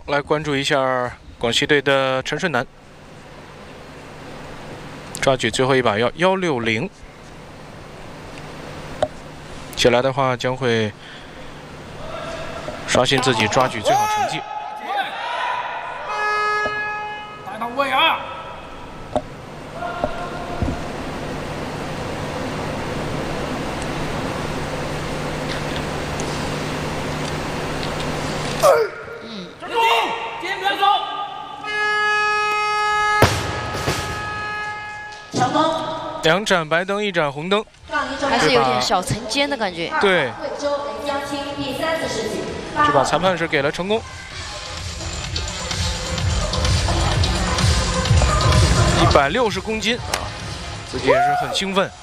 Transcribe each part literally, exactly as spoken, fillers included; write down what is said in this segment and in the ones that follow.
来关注一下广西队的陈顺南，抓举最后一把要幺六零，起来的话将会刷新自己抓举最好成绩。 带到位啊！ 嗯， 肩别走。 成功。 两盏白灯，一盏红灯， 还是有点小层尖的感觉。 对。 贵州雷江青第三次世举。 这把裁判是给了成功。一百六十公斤啊，自己也是很兴奋。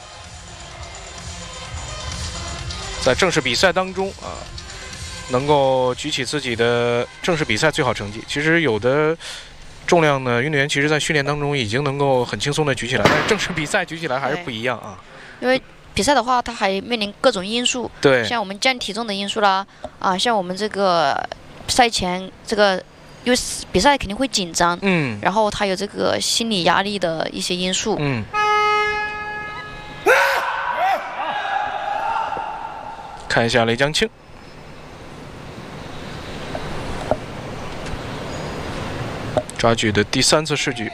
在正式比赛当中啊。 能够举起自己的正式比赛最好成绩。其实有的重量呢，运动员其实在训练当中已经能够很轻松的举起来，但是正式比赛举起来还是不一样啊。 因为比赛的话，它还面临各种因素， 对， 像我们降体重的因素啦，啊，像我们这个赛前这个，因为比赛肯定会紧张， 嗯， 然后它有这个心理压力的一些因素， 嗯。看一下雷江青。 抓举的第三次试举，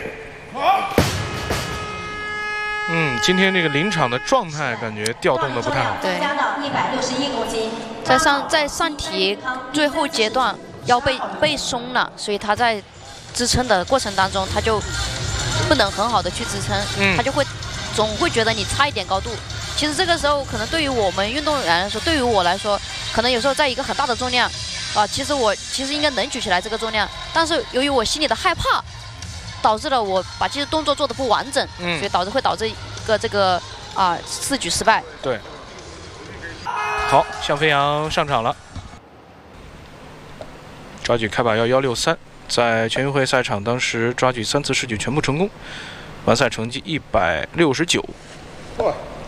嗯，今天这个临场的状态感觉调动的不太好。 对， 加到一百六十一公斤。 在上在上体最后阶段腰背背松了，所以他在支撑的过程当中，他就不能很好的去支撑， 嗯， 他就会总会觉得你差一点高度。其实这个时候，可能对于我们运动员来说，对于我来说，可能有时候在一个很大的重量。 啊，其实我其实应该能举起来这个重量，但是由于我心里的害怕，导致了我把这些动作做的不完整，嗯，所以导致会导致一个这个啊试举失败。 对。好，向飞扬上场了，抓举开把要幺六三，在全运会赛场当时抓举三次试举全部成功，完赛成绩一百六十九。哇！